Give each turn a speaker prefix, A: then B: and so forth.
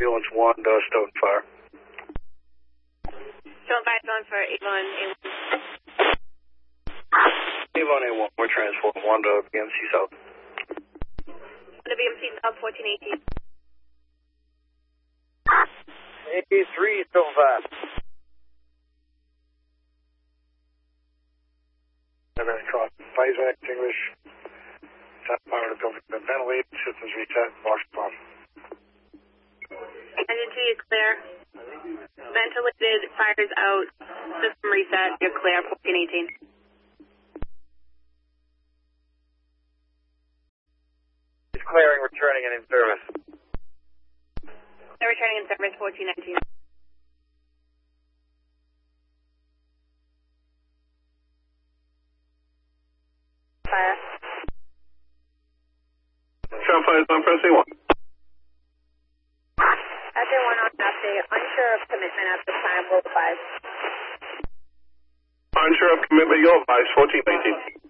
A: Ambulance 1, Stone Fire.
B: Stone Fire going for Avon A1.
A: Avon A1, we're transporting 1 to BMC South.
B: The BMC South 1418.
A: 83, Stone Fire. Visor extinguish. Set power to building. Ventilate. Systems reset. Box pump.
B: Engine 2, you're clear. Ventilated, fires out. System reset, you're clear. 1418.
A: It's clearing, returning, and in service.
B: They're returning in service. 1419. Fire.
A: Stone Fire is on pressing 1.
B: After 1 on update, unsure of commitment at the time, will advise.
A: Unsure of commitment, you'll advise 1418.